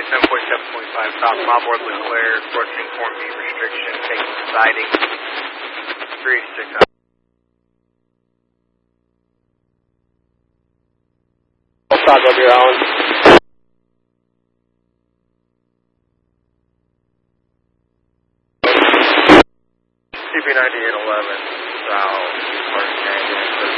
747.5, stop, Mobboard Leclerc, approaching Form B restriction, taking siding, 36 up. Stop of your own. CP 9811, south,